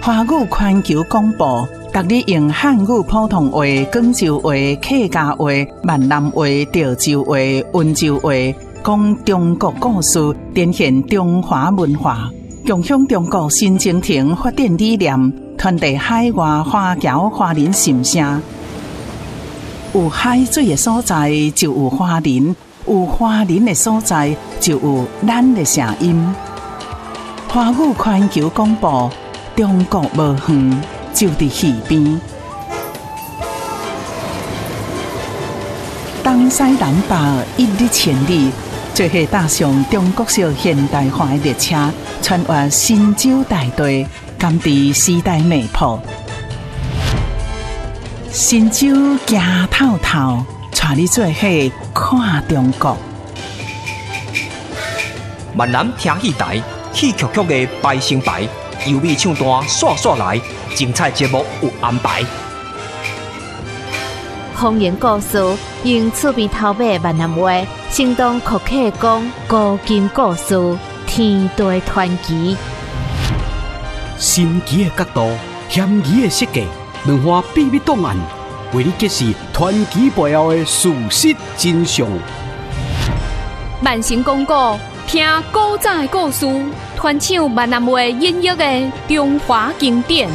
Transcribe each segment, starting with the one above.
华语环球广播，逐日用汉语普通话、广州话、客家话、闽南话、潮州话、温州话，讲中国故事，展现中华文化，共享中国新征程发展理念，传递海外华侨华人心声。有海水的所在就有华人，有华人的所在就有咱的声音。华语环球广播，中国无远，就伫耳边。东西南北一日千里，做伙搭上中国式现代化的列车，穿越神州大地，甘知时代脉搏。神州行透透，带你做伙看中国。 闽南听戏台，戏曲曲的排成排，优美唱段刷刷来，精彩节目有安排。 方言故事用趣味头尾闽南话，生动酷客讲古今故事，天地传奇。 神奇的角度，险疑的设计，文化秘密档案，为你揭示传奇背后的事实真相。 万成讲古，听古早的故事，传唱闽南话音乐的中华经典。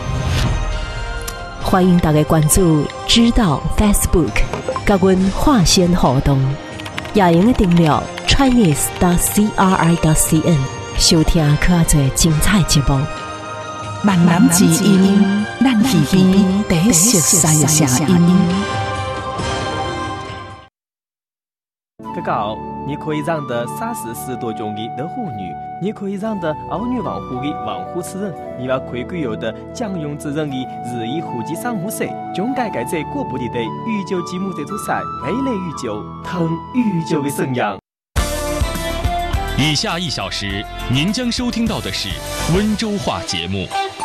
欢迎大家关注知道 Facebook， 甲阮化线互动，也用订阅 chinese.cri.cn， 收听较侪精彩节目。 闽南之音，咱耳边第一熟悉的声音。 哥哥好，你可以让的30多种的的妇女，你可以让的儿女王户的王户之人，你要可以有的将用之人的日益户籍上户税，总该在过不里的御酒节目这组赛，美丽御酒，腾御酒的生养。 以下1小时，您将收听到的是温州话节目。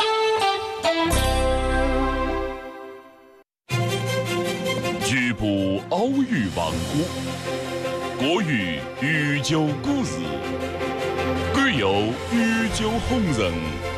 局部奥语王国，国语御酒故事，具有御酒红人。